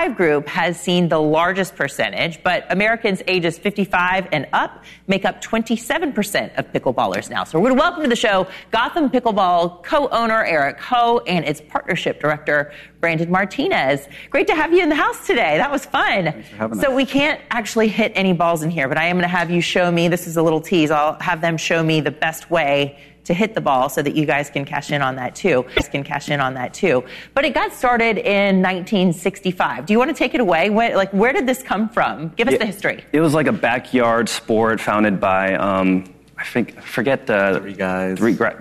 Live group has seen the largest percentage, but Americans ages 55 and up make up 27% of pickleballers now. So we're going to welcome to the show Gotham Pickleball co-owner Eric Ho and its partnership director, Brandon Martinez. Great to have you in the house today. That was fun. Thanks for having us. So we can't actually hit any balls in here, but I am going to have you show me, this is a little tease, I'll have them show me the best way to hit the ball so that you guys can cash in on that too. But it got started in 1965. Do you want to take it away? Where did this come from? Give us the history. It was like a backyard sport founded by, forget the... Three guys.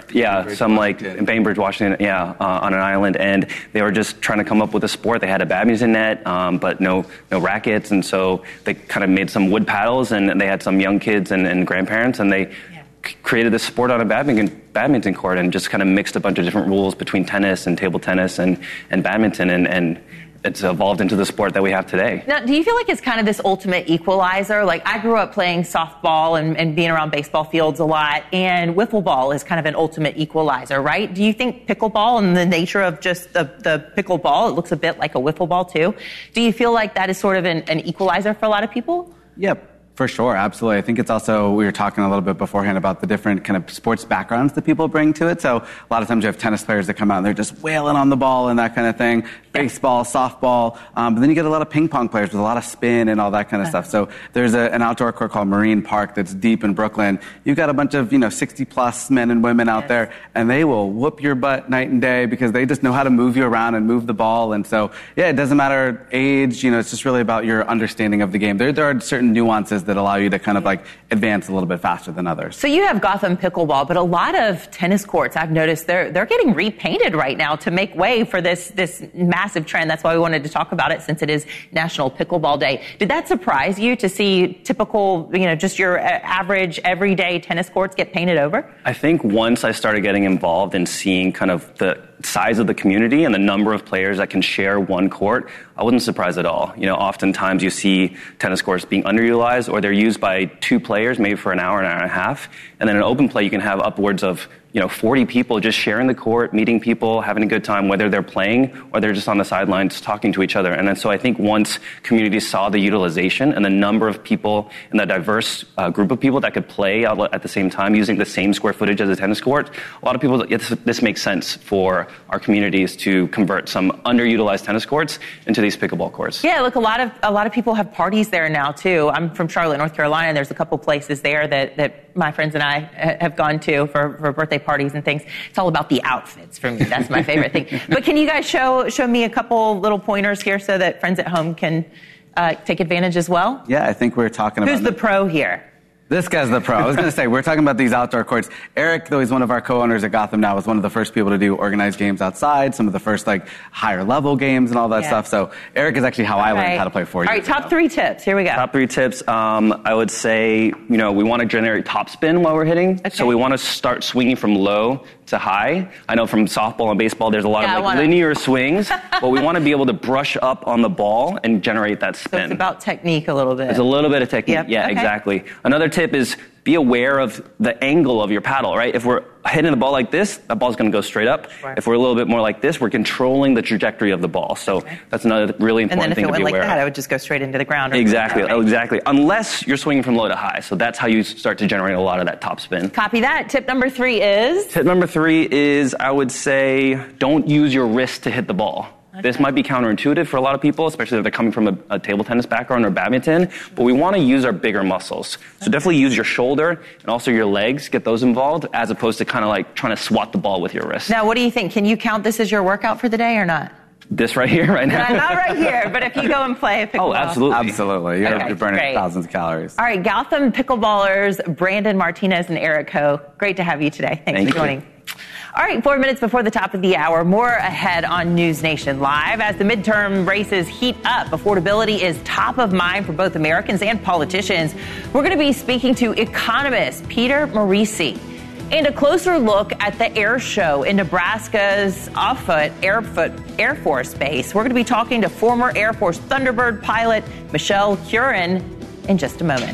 Some like in Bainbridge, Washington, on an island. And they were just trying to come up with a sport. They had a badminton net, but no rackets. And so they kind of made some wood paddles, and they had some young kids and grandparents, and they created this sport on a badminton court and just kind of mixed a bunch of different rules between tennis and table tennis and badminton, and it's evolved into the sport that we have today. Now, do you feel like it's kind of this ultimate equalizer? Like, I grew up playing softball and being around baseball fields a lot, and wiffle ball is kind of an ultimate equalizer, right? Do you think pickleball and the nature of just the pickleball, it looks a bit like a wiffle ball too, do you feel like that is sort of an equalizer for a lot of people? Yep. For sure, absolutely. I think it's also, we were talking a little bit beforehand about the different kind of sports backgrounds that people bring to it. So a lot of times you have tennis players that come out and they're just wailing on the ball and that kind of thing. Baseball, softball. But then you get a lot of ping pong players with a lot of spin and all that kind of stuff. So there's an outdoor court called Marine Park that's deep in Brooklyn. You've got a bunch of, 60 plus men and women out there, and they will whoop your butt night and day because they just know how to move you around and move the ball. And so, it doesn't matter age, it's just really about your understanding of the game. There are certain nuances that allow you to kind of like advance a little bit faster than others. So you have Gotham Pickleball, but a lot of tennis courts, I've noticed, they're getting repainted right now to make way for this massive trend. That's why we wanted to talk about it, since it is National Pickleball Day. Did that surprise you to see typical, just your average everyday tennis courts get painted over? I think once I started getting involved and seeing kind of the size of the community and the number of players that can share one court, I wasn't surprised at all. Oftentimes you see tennis courts being underutilized, or they're used by two players, maybe for an hour and a half. And then in open play, you can have upwards of 40 people just sharing the court, meeting people, having a good time, whether they're playing or they're just on the sidelines talking to each other. And then so I think once communities saw the utilization and the number of people and the diverse group of people that could play at the same time using the same square footage as a tennis court, a lot of people, this makes sense for our communities to convert some underutilized tennis courts into these pickleball courts. Yeah, look, a lot of people have parties there now too. I'm from Charlotte, North Carolina, and there's a couple places there that my friends and I have gone to for birthday parties and things. It's all about the outfits for me. That's my favorite thing. But can you guys show me a couple little pointers here so that friends at home can take advantage as well? Yeah, I think we're talking about... Who's the pro here? This guy's the pro. I was going to say, we're talking about these outdoor courts. Eric, though he's one of our co-owners at Gotham now, was one of the first people to do organized games outside, some of the first higher level games and all that stuff. So Eric is actually how I learned how to play 4 years ago. All right, top 3 tips. Here we go. Top 3 tips. I would say, we want to generate top spin while we're hitting. Okay. So we want to start swinging from low to high. I know from softball and baseball, there's a lot of linear swings, but we want to be able to brush up on the ball and generate that spin. So it's about technique a little bit. It's a little bit of technique. Yep. Yeah, okay. Exactly. Another tip is be aware of the angle of your paddle, right? If we're hitting the ball like this, that ball's going to go straight up. Right. If we're a little bit more like this, we're controlling the trajectory of the ball. So that's another really important thing to be aware of. And then if it went like that, I would just go straight into the ground. Exactly, exactly. Unless you're swinging from low to high. So that's how you start to generate a lot of that top spin. Copy that. Tip number 3 is? Tip number 3 is, I would say, don't use your wrist to hit the ball. Okay. This might be counterintuitive for a lot of people, especially if they're coming from a table tennis background or badminton, but we want to use our bigger muscles. So definitely use your shoulder and also your legs, get those involved, as opposed to kind of like trying to swat the ball with your wrist. Now, what do you think? Can you count this as your workout for the day or not? This right here, right now? Not right here, but if you go and play pickleball. Oh, absolutely. Absolutely. You're burning thousands of calories. All right, Gotham Pickleballers, Brandon Martinez and Eric Ho. Great to have you today. Thanks for joining. All right, 4 minutes before the top of the hour, more ahead on News Nation Live. As the midterm races heat up, affordability is top of mind for both Americans and politicians. We're going to be speaking to economist Peter Morici and a closer look at the air show in Nebraska's Offutt Air Force Base. We're going to be talking to former Air Force Thunderbird pilot Michelle Curran in just a moment.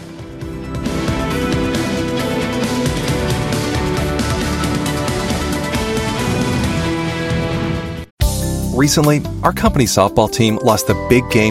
Recently, our company softball team lost a big game